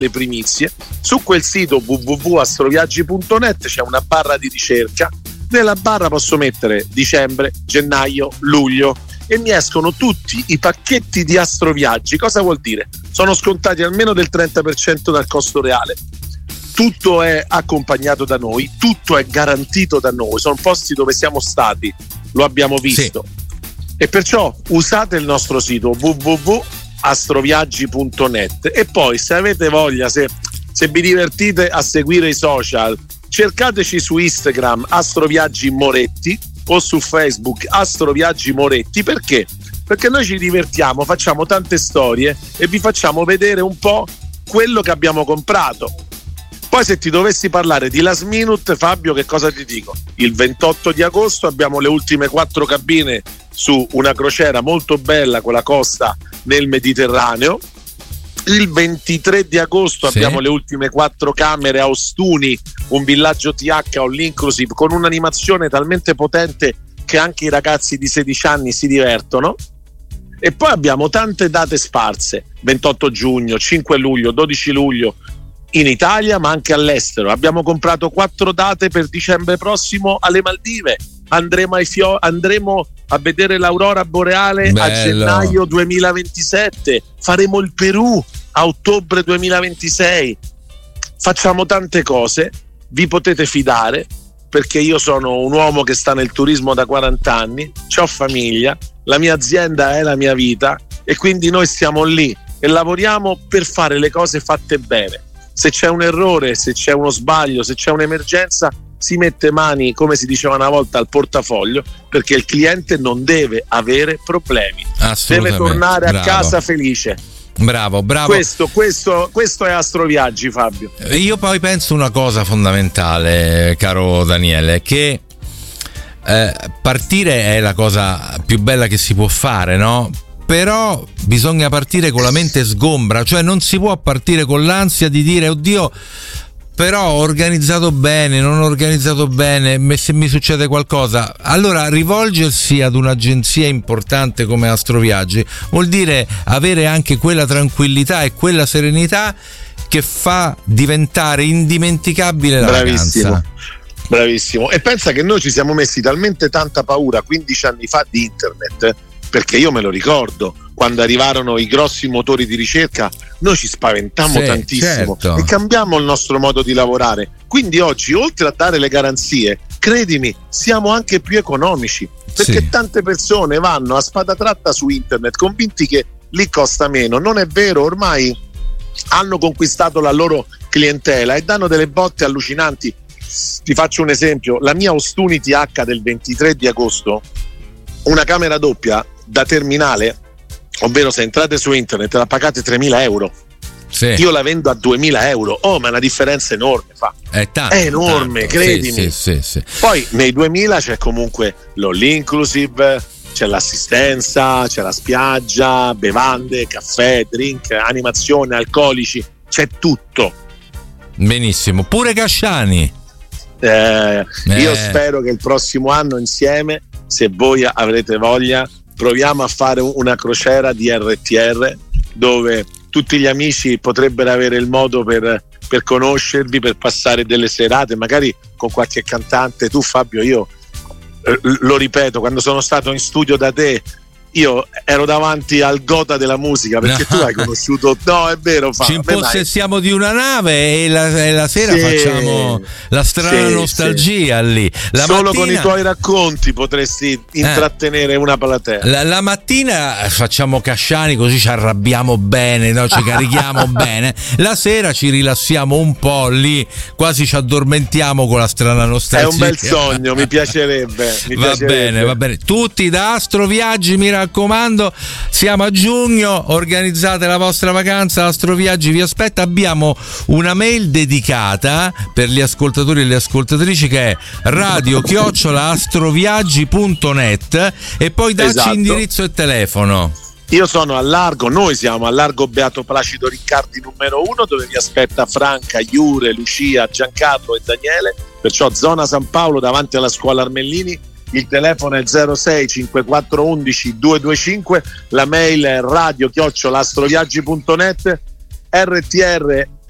le primizie. Su quel sito www.astroviaggi.net c'è una barra di ricerca. Nella barra posso mettere dicembre, gennaio, luglio e mi escono tutti i pacchetti di Astroviaggi. Cosa vuol dire? Sono scontati almeno del 30% dal costo reale. Tutto è accompagnato da noi, tutto è garantito da noi, sono posti dove siamo stati, lo abbiamo visto. Sì. E perciò usate il nostro sito www.astroviaggi.net e poi se avete voglia, se vi divertite a seguire i social, cercateci su Instagram Astroviaggi Moretti o su Facebook Astroviaggi Moretti. Perché? Perché noi ci divertiamo, facciamo tante storie e vi facciamo vedere un po' quello che abbiamo comprato. Poi se ti dovessi parlare di last minute, Fabio, che cosa ti dico? Il 28 di agosto abbiamo le ultime 4 cabine su una crociera molto bella con la costa nel Mediterraneo. Il 23 di agosto abbiamo le ultime 4 camere a Ostuni, un villaggio TH all inclusive con un'animazione talmente potente che anche i ragazzi di 16 anni si divertono. E poi abbiamo tante date sparse, 28 giugno, 5 luglio, 12 luglio, in Italia ma anche all'estero. Abbiamo comprato 4 date per dicembre prossimo alle Maldive. Andremo a vedere l'aurora boreale a gennaio 2027. Faremo il Perù a ottobre 2026. Facciamo tante cose, vi potete fidare perché io sono un uomo che sta nel turismo da 40 anni, c'ho famiglia, la mia azienda è la mia vita e quindi noi stiamo lì e lavoriamo per fare le cose fatte bene. Se c'è un errore, se c'è uno sbaglio, se c'è un'emergenza, si mette mani, come si diceva una volta, al portafoglio, perché il cliente non deve avere problemi, deve tornare a casa felice. Bravo. Questo è Astroviaggi, Fabio. Io poi penso una cosa fondamentale, caro Daniele, che partire è la cosa più bella che si può fare, no? Però bisogna partire con la mente sgombra, cioè non si può partire con l'ansia di dire oddio, però ho organizzato bene, non ho organizzato bene, se mi succede qualcosa. Allora rivolgersi ad un'agenzia importante come Astroviaggi vuol dire avere anche quella tranquillità e quella serenità che fa diventare indimenticabile la vacanza. Bravissimo. E pensa che noi ci siamo messi talmente tanta paura 15 anni fa di internet, perché io me lo ricordo, quando arrivarono i grossi motori di ricerca noi ci spaventammo tantissimo, certo. E cambiammo il nostro modo di lavorare. Quindi oggi, oltre a dare le garanzie, credimi, siamo anche più economici, perché tante persone vanno a spada tratta su internet convinti che lì costa meno. Non è vero, ormai hanno conquistato la loro clientela e danno delle botte allucinanti. Ti faccio un esempio: la mia Ostuni TH del 23 di agosto, una camera doppia da terminale, ovvero se entrate su internet la pagate 3.000 euro. Io la vendo a 2.000 euro. Ma è una differenza enorme, è enorme, credimi. Sì. Poi nei 2.000 c'è comunque l'all inclusive, c'è l'assistenza, c'è la spiaggia, bevande, caffè, drink, animazione, alcolici, c'è tutto. Benissimo, pure Casciani. Io spero che il prossimo anno insieme, se voi avrete voglia, proviamo a fare una crociera di RTR dove tutti gli amici potrebbero avere il modo per conoscervi, per passare delle serate magari con qualche cantante. Tu, Fabio, io lo ripeto, quando sono stato in studio da te io ero davanti al gota della musica, perché tu hai conosciuto. No, è vero, ci impossessiamo di una nave e la sera facciamo la strana nostalgia lì. Solo con i tuoi racconti potresti intrattenere una platea. La mattina facciamo Casciani, così ci arrabbiamo bene, no? Ci carichiamo bene. La sera ci rilassiamo un po' lì, quasi ci addormentiamo con la strana nostalgia. È un bel sogno, mi piacerebbe. Va bene. Tutti da Astroviaggi, mi raccomando, siamo a giugno, organizzate la vostra vacanza, Astroviaggi vi aspetta. Abbiamo una mail dedicata per gli ascoltatori e le ascoltatrici che è radio@astroviaggi.net e poi dacci indirizzo e telefono. Io sono noi siamo a Largo Beato Placido Riccardi numero 1, dove vi aspetta Franca, Iure, Lucia, Giancarlo e Daniele, perciò zona San Paolo davanti alla scuola Armellini. Il telefono è 06 5411 225, la mail è radio@astroviaggi.net. RTR